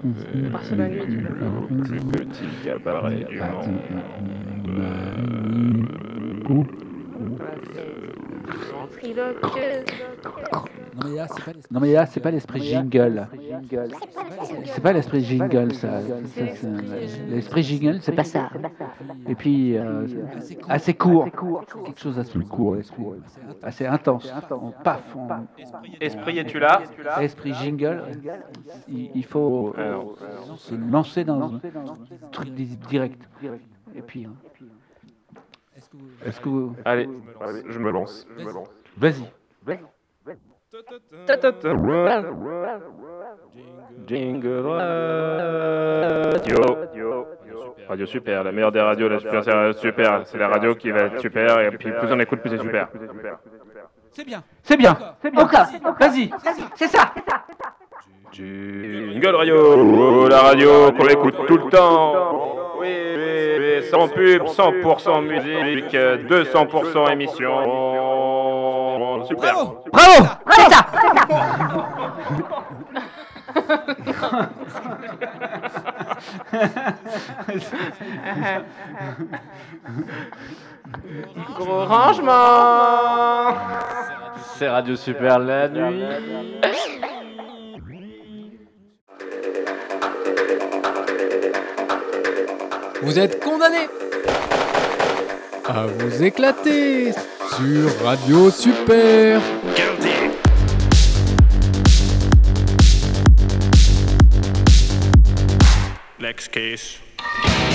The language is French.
Par sous la nuit, tu veux. Petit cabaret du monde. Ventriloqueuse. Non mais là, c'est pas l'esprit jingle. C'est pas l'esprit jingle, ça. L'esprit jingle, c'est pas ça. Et puis, assez court. Quelque chose d'assez court, l'esprit. Assez intense. Paf. Esprit, es-tu là? Esprit jingle, il faut se lancer dans un truc direct. Et puis, est-ce que vous... Allez, je me lance. Vas-y. Jingle Radio. Radio Super, la meilleure des radios, la super, c'est Radio Super. C'est la radio qui va être super, et puis plus on écoute, plus c'est super. C'est bien. Ok, vas-y. C'est ça. Jingle Radio, la radio qu'on écoute tout le temps. Oui, sans pub, 100% musique, 200% émission. Super. Bravo. C'est ça. Gros rangement. C'est Radio Super la nuit. Vous êtes condamnés à vous éclater sur Radio Super. Next case.